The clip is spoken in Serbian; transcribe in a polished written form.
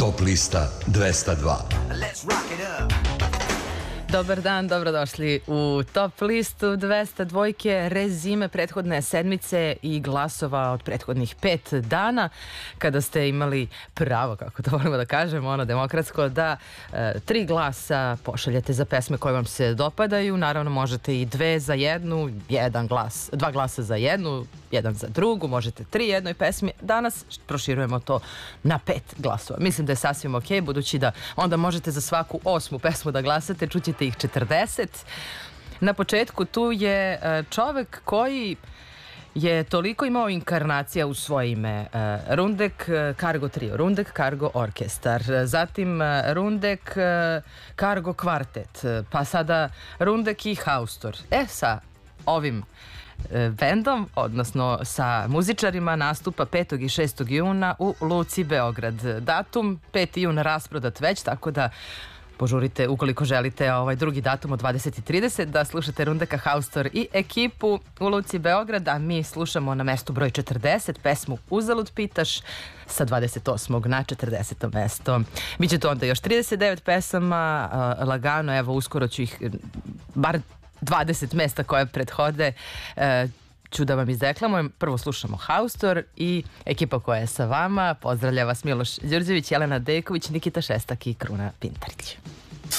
Top lista 202. Dobar dan, dobrodošli u Top listu 202, rezime prethodne sedmice i glasova od prethodnih 5 dana, kada ste imali pravo, kako to volimo da kažemo, ono demokratsko, da 3 glasa pošaljete za pesme koje vam se dopadaju. Naravno, možete i 2 za jednu, 2 glasa za jednu, 1 za drugu, možete 3 jednoj pesmi. Danas proširujemo to na 5 glasova. Mislim da je sasvim ok, budući da onda možete za svaku 8. pesmu da glasate, čućete ih 40. Na početku tu je čovek koji je toliko imao inkarnacija u svoje ime. Rundek Cargo Trio, Rundek Cargo Orkestar, zatim Rundek Cargo Kvartet, pa sada Rundek i Haustor. Sa ovim bendom, odnosno sa muzičarima, nastupa 5. i 6. juna u Luci Beograd. Datum 5. jun rasprodat već, tako da požurite ukoliko želite ovaj drugi datum od 20:30 da slušate Rundeka, Haustor i ekipu u Luci Beograd, a mi slušamo na mestu broj 40 pesmu Uzalud pitaš sa 28. na 40. mesto. Biće to onda još 39 pesama, lagano, evo uskoro ću ih bar 20 mesta koje prethode ću da vam izdeklamujem. Prvo slušamo Haustor i ekipa koja je sa vama. Pozdravlja vas Miloš Đurđević, Jelena Dejković, Nikita Šestak i Kruna Pintarić.